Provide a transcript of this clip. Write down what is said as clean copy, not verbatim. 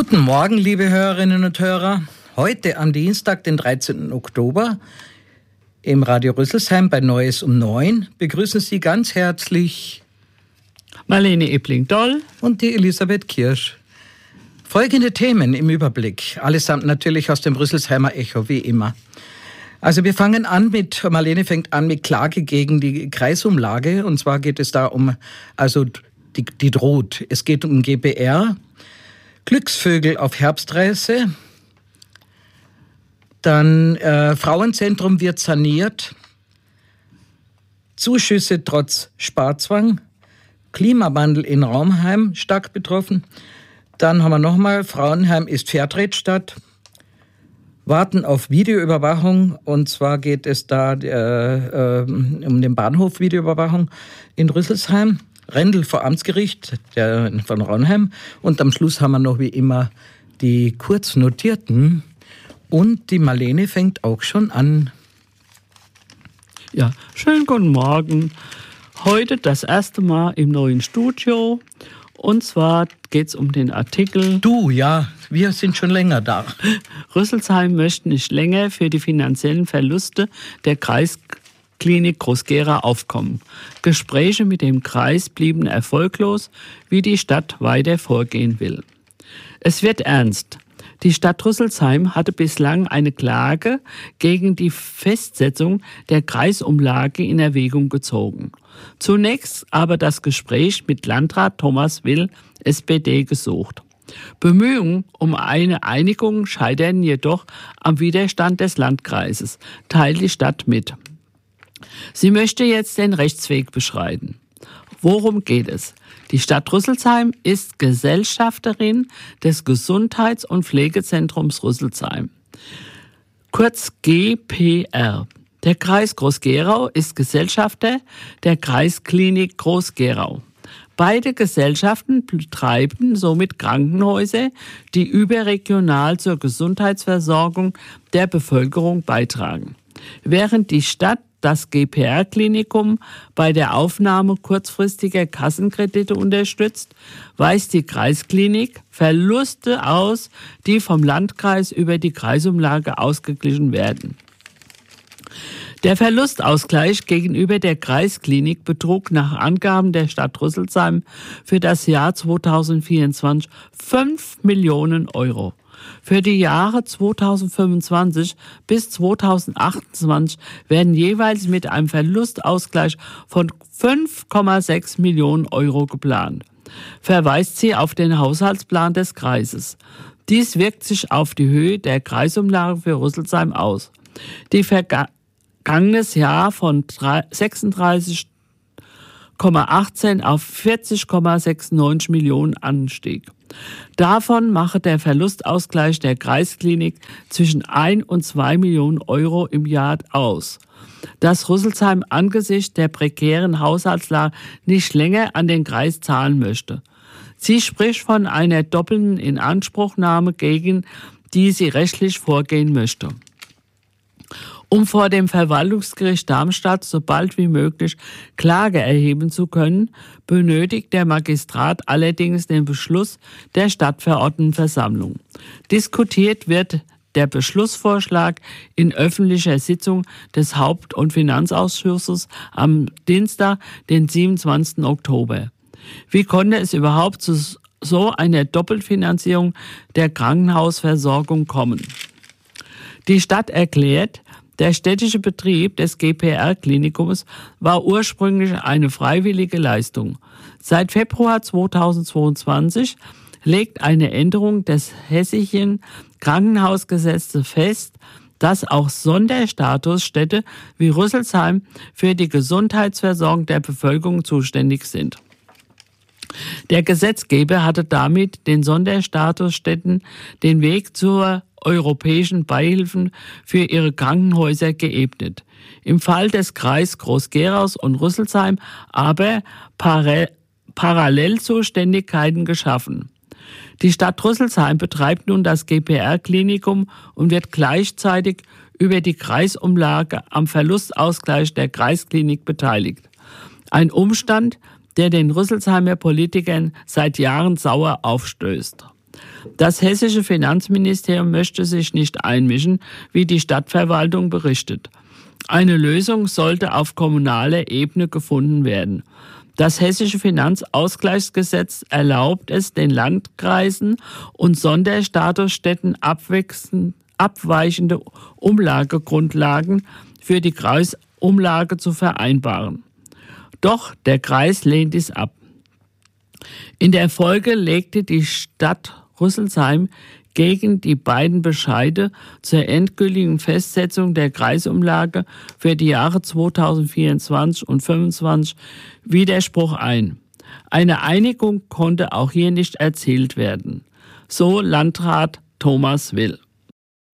Guten Morgen, liebe Hörerinnen und Hörer. Heute am Dienstag, den 13. Oktober, im Radio Rüsselsheim bei Neues um 9 begrüßen Sie ganz herzlich Marlene Ebling-Doll und die Elisabeth Kirsch. Folgende Themen im Überblick, allesamt natürlich aus dem Rüsselsheimer Echo, wie immer. Also Marlene fängt an mit Klage gegen die Kreisumlage, und zwar geht es da um, die droht. Es geht um GPR, Glücksvögel auf Herbstreise, dann Frauenzentrum wird saniert, Zuschüsse trotz Sparzwang, Klimawandel in Raumheim stark betroffen. Dann haben wir nochmal, Frauenheim ist Fairtrade-Stadt, warten auf Videoüberwachung, und zwar geht es da um den Bahnhof Videoüberwachung in Rüsselsheim, Rendel vor Amtsgericht von Raunheim, und am Schluss haben wir noch wie immer die Kurznotierten, und die Marlene fängt auch schon an. Ja, schönen guten Morgen. Heute das erste Mal im neuen Studio. Und zwar geht es um den Artikel... Du, ja, wir sind schon länger da. Rüsselsheim möchte nicht länger für die finanziellen Verluste der Kreisklinik Groß-Gerau aufkommen. Gespräche mit dem Kreis blieben erfolglos, wie die Stadt weiter vorgehen will. Es wird ernst. Die Stadt Rüsselsheim hatte bislang eine Klage gegen die Festsetzung der Kreisumlage in Erwägung gezogen. Zunächst aber das Gespräch mit Landrat Thomas Will, SPD, gesucht. Bemühungen um eine Einigung scheitern jedoch am Widerstand des Landkreises, teilt die Stadt mit. Sie möchte jetzt den Rechtsweg beschreiten. Worum geht es? Die Stadt Rüsselsheim ist Gesellschafterin des Gesundheits- und Pflegezentrums Rüsselsheim, kurz GPR. Der Kreis Groß-Gerau ist Gesellschafter der Kreisklinik Groß-Gerau. Beide Gesellschaften betreiben somit Krankenhäuser, die überregional zur Gesundheitsversorgung der Bevölkerung beitragen. Während die Stadt das GPR-Klinikum bei der Aufnahme kurzfristiger Kassenkredite unterstützt, weist die Kreisklinik Verluste aus, die vom Landkreis über die Kreisumlage ausgeglichen werden. Der Verlustausgleich gegenüber der Kreisklinik betrug nach Angaben der Stadt Rüsselsheim für das Jahr 2024 5 Millionen Euro. Für die Jahre 2025 bis 2028 werden jeweils mit einem Verlustausgleich von 5,6 Millionen Euro geplant. Verweist sie auf den Haushaltsplan des Kreises. Dies wirkt sich auf die Höhe der Kreisumlage für Rüsselsheim aus. Die vergangenes Jahr von 36,18 auf 40,96 Millionen anstieg. Davon mache der Verlustausgleich der Kreisklinik zwischen 1 und 2 Millionen Euro im Jahr aus. Dass Rüsselsheim angesichts der prekären Haushaltslage nicht länger an den Kreis zahlen möchte. Sie spricht von einer doppelten Inanspruchnahme, gegen die sie rechtlich vorgehen möchte. Um vor dem Verwaltungsgericht Darmstadt so bald wie möglich Klage erheben zu können, benötigt der Magistrat allerdings den Beschluss der Stadtverordnetenversammlung. Diskutiert wird der Beschlussvorschlag in öffentlicher Sitzung des Haupt- und Finanzausschusses am Dienstag, den 27. Oktober. Wie konnte es überhaupt zu so einer Doppelfinanzierung der Krankenhausversorgung kommen? Die Stadt erklärt, der städtische Betrieb des GPR-Klinikums war ursprünglich eine freiwillige Leistung. Seit Februar 2022 legt eine Änderung des hessischen Krankenhausgesetzes fest, dass auch Sonderstatusstädte wie Rüsselsheim für die Gesundheitsversorgung der Bevölkerung zuständig sind. Der Gesetzgeber hatte damit den Sonderstatusstädten den Weg zur europäischen Beihilfen für ihre Krankenhäuser geebnet. Im Fall des Kreis Groß-Geraus und Rüsselsheim aber Parallelzuständigkeiten geschaffen. Die Stadt Rüsselsheim betreibt nun das GPR-Klinikum und wird gleichzeitig über die Kreisumlage am Verlustausgleich der Kreisklinik beteiligt. Ein Umstand, der den Rüsselsheimer Politikern seit Jahren sauer aufstößt. Das hessische Finanzministerium möchte sich nicht einmischen, wie die Stadtverwaltung berichtet. Eine Lösung sollte auf kommunaler Ebene gefunden werden. Das hessische Finanzausgleichsgesetz erlaubt es den Landkreisen und Sonderstatusstädten abweichende Umlagegrundlagen für die Kreisumlage zu vereinbaren. Doch der Kreis lehnt dies ab. In der Folge legte die Stadt Rüsselsheim gegen die beiden Bescheide zur endgültigen Festsetzung der Kreisumlage für die Jahre 2024 und 2025 Widerspruch ein. Eine Einigung konnte auch hier nicht erzielt werden. So Landrat Thomas Will.